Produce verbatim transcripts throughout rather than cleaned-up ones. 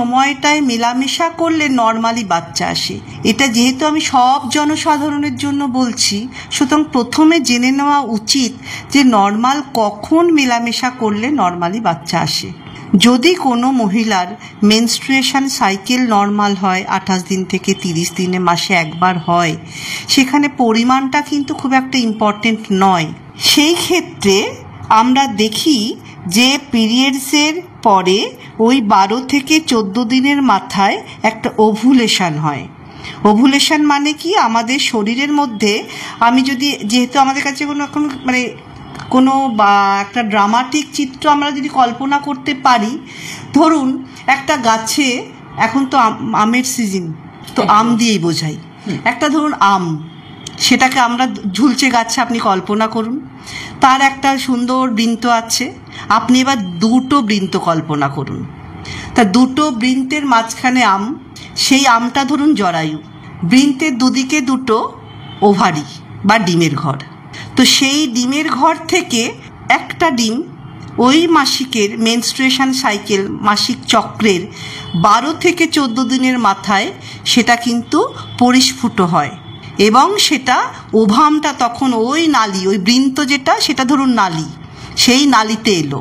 সময়টায় মেলামেশা করলে নর্মালি বাচ্চা আসে। এটা যেহেতু আমি সব জনসাধারণের জন্য বলছি, সুতরাং প্রথমে জেনে নেওয়া উচিত যে নর্মাল কখন মেলামেশা করলে নর্মালি বাচ্চা আসে। যদি কোনো মহিলার মেনস্ট্রুয়েশন সাইকেল নর্মাল হয়, আঠাশ দিন থেকে তিরিশ দিনে মাসে একবার হয়, সেখানে পরিমাণটা কিন্তু খুব একটা ইম্পর্টেন্ট নয়। সেই ক্ষেত্রে আমরা দেখি যে পিরিয়ডসের পরে ওই বারো থেকে চোদ্দো দিনের মাথায় একটা ওভুলেশন হয়। ওভুলেশন মানে কি, আমাদের শরীরের মধ্যে, আমি যদি, যেহেতু আমাদের কাছে কোনো এখন মানে কোনো বা একটা ড্রামাটিক চিত্র আমরা যদি কল্পনা করতে পারি, ধরুন একটা গাছে, এখন তো আমের সিজন, তো আম দিয়েই বোঝাই, একটা ধরুন আম, সেটাকে আমরা ঝুলছে গাছে আপনি কল্পনা করুন, তার একটা সুন্দর বৃন্ত আছে, আপনি এবার দুটো বৃন্ত কল্পনা করুন, তা দুটো বৃন্তের মাঝখানে আম, সেই আমটা ধরুন জরায়ু, বৃন্তের দুদিকে দুটো ওভারি বা ডিমের ঘর। তো সেই ডিমের ঘর থেকে একটা ডিম ওই মাসিকের মেনস্ট্রুয়েশন সাইকেল মাসিক চক্রের বারো থেকে চোদ্দো দিনের মাথায় সেটা কিন্তু পরিস্ফুট হয়, এবং সেটা ওভামটা তখন ওই নালী, ওই বৃন্ত যেটা, সেটা ধরুন নালী, সেই নালীতে এলো।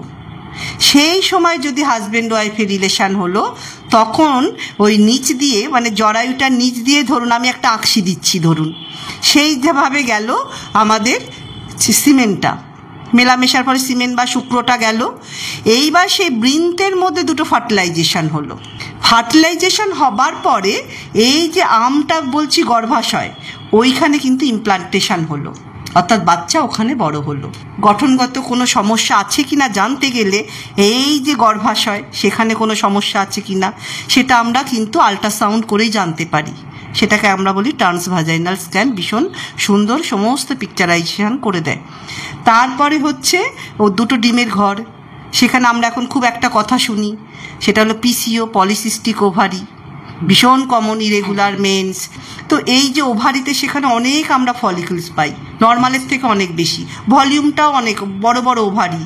সেই সময় যদি হাজব্যান্ড ওয়াইফের রিলেশান হলো, তখন ওই নিচ দিয়ে, মানে জরায়ুটার নিচ দিয়ে ধরুন আমি একটা আঁকশি দিচ্ছি, ধরুন সেইভাবে গেল আমাদের সিমেন্টটা, মেলামেশার পরে সিমেন্ট বা শুক্রটা গেল। এইবার সেই বৃন্তের মধ্যে দুটো ফার্টিলাইজেশন হলো। ফার্টিলাইজেশন হবার পরে এই যে আমটা বলছি গর্ভাশয়, ওইখানে কিন্তু ইমপ্লান্টেশন হলো, অর্থাৎ বাচ্চা ওখানে বড় হলো। গঠনগত কোনো সমস্যা আছে কিনা জানতে গেলে এই যে গর্ভাশয়, সেখানে কোনো সমস্যা আছে কিনা সেটা আমরা কিন্তু আল্ট্রাসাউন্ড করেই জানতে পারি। সেটাকে আমরা বলি ট্রান্সভাজাইনাল স্ক্যান, ভীষণ সুন্দর সমস্ত পিকচারাইজেশন করে দেয়। তারপরে হচ্ছে ও দুটো ডিমের ঘর, সেখানে আমরা এখন খুব একটা কথা শুনি, সেটা হলো পিসিও, পলিসিস্টিক ওভারি, ভীষণ কমন, ইরেগুলার মেন্স। তো এই যে ওভারিতে সেখানে অনেক আমরা ফলিকলস পাই, নর্মালের থেকে অনেক বেশি, ভলিউমটাও অনেক বড় বড় ওভারি,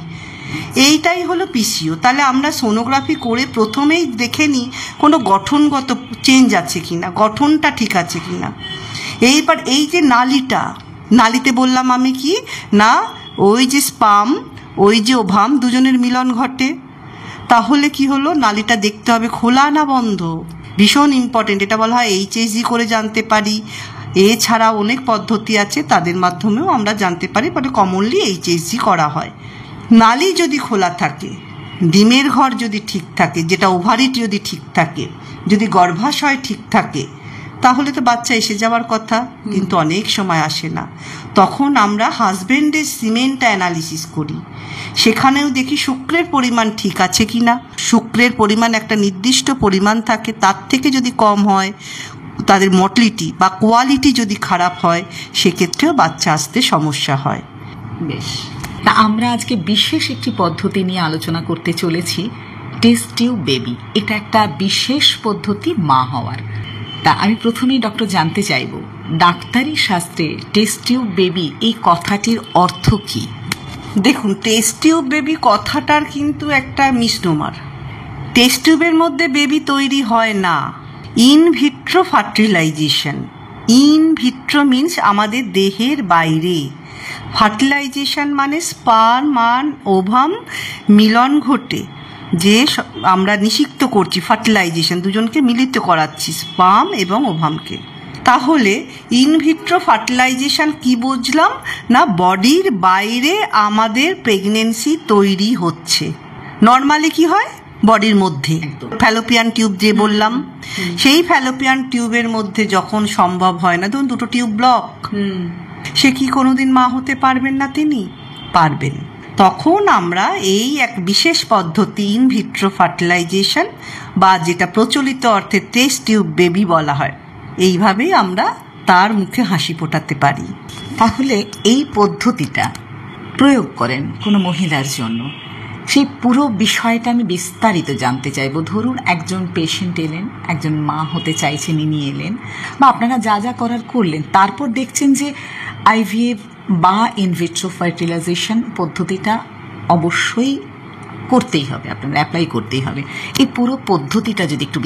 এইটাই হলো পিসিও। তাহলে আমরা সোনোগ্রাফি করে প্রথমেই দেখে নিই কোনো গঠনগত চেঞ্জ আছে কিনা, গঠনটা ঠিক আছে কিনা। এইবার এই যে নালীটা, নালীতে বললাম আমি কি না, ওই যে স্পাম, ওই যে ওভাম, দুজনের মিলন ঘটে। তাহলে কি হলো, নালীটা দেখতে হবে খোলা না বন্ধ, ভীষণ ইম্পর্টেন্ট। এটা বলা হয় এইচএসজি করে জানতে পারি, এছাড়া অনেক পদ্ধতি আছে, তাদের মাধ্যমেও আমরা জানতে পারি, মানে কমনলি এইচএসজি করা হয়। নালী যদি খোলা থাকে, ডিমের ঘর যদি ঠিক থাকে, যেটা ওভারিটি যদি ঠিক থাকে, যদি গর্ভাশয় ঠিক থাকে, তাহলে তো বাচ্চা এসে যাওয়ার কথা, কিন্তু অনেক সময় আসে না। তখন আমরা হাজব্যান্ডের সিমেন্ট অ্যানালিসিস করি, সেখানেও দেখি শুক্রের পরিমাণ ঠিক আছে কি না। শুক্রের পরিমাণ একটা নির্দিষ্ট পরিমাণ থাকে, তার থেকে যদি কম হয়, তাদের মর্টালিটি বা কোয়ালিটি যদি খারাপ হয়, সেক্ষেত্রেও বাচ্চা আসতে সমস্যা হয়। বেশ, তা আমরা আজকে বিশেষ একটি পদ্ধতি নিয়ে আলোচনা করতে চলেছি, টেস্ট টিউব বেবি। এটা একটা বিশেষ পদ্ধতি মা হওয়ার। তা আমি প্রথমেই ডক্টর জানতে চাইব, ডাক্তারি শাস্ত্রে টেস্ট টিউব বেবি এই কথাটির অর্থ কি? দেখুন, টেস্ট টিউব বেবি কথাটার কিন্তু একটা মিসনোমার। টেস্ট টিউবের মধ্যে বেবি তৈরি হয় না, in vitro fertilisation. In vitro means আমাদের দেহের বাইরে, ফার্টিলাইজেশন মানে স্পার্ম আর ওভাম মিলন ঘটে, যে আমরা নিষিক্ত করছি, ফার্টিলাইজেশন, দুজনকে মিলিত করাচ্ছি, স্পার্ম এবং ওভামকে। তাহলে ইনভিট্রো ফার্টিলাইজেশন কি বুঝলাম না, বডির বাইরে আমাদের প্রেগনেন্সি তৈরি হচ্ছে। নর্মালি কি হয়, বডির মধ্যে ফ্যালোপিয়ান টিউব যে বললাম, সেই ফ্যালোপিয়ান টিউবের মধ্যে যখন সম্ভব হয় না, ধরুন দুটো টিউব ব্লক, সে কি কোনোদিন মা হতে পারবেন না? তিনি পারবেন। তখন আমরা এই এক বিশেষ পদ্ধতি ইনভিট্রো ফার্টিলাইজেশন বা যেটা প্রচলিত অর্থে টেস্ট টিউব বেবি বলা হয়, এইভাবেই আমরা তার মুখে হাসি ফোটাতে পারি। তাহলে এই পদ্ধতিটা প্রয়োগ করেন কোনো মহিলার জন্য, সেই পুরো বিষয়টা আমি বিস্তারিত জানতে চাইবো। ধরুন একজন পেশেন্ট এলেন, একজন মা হতে চাইছেন, ইনি এলেন, বা আপনারা যা যা করার করলেন, তারপর দেখছেন যে আইভিএফ বা ইনভিট্রো ফার্টিলাইজেশন পদ্ধতিটা অবশ্যই করতেই হবে, আপনারা অ্যাপ্লাই করতেই হবে। এই পুরো পদ্ধতিটা যদি একটু